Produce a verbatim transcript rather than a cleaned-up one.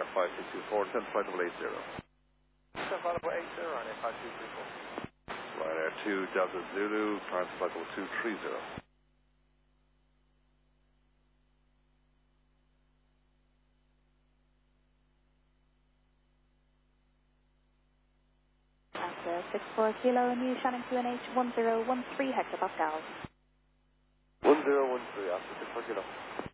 five six two four, ten flight level eight zero. ten flight level eight zero, runway five two three four. Ryanair two Delta Zulu, current flight level two three zero. Answer six four kilo, New Shannon Q N H one zero one three hectopascals. one zero one three, after six four kilo.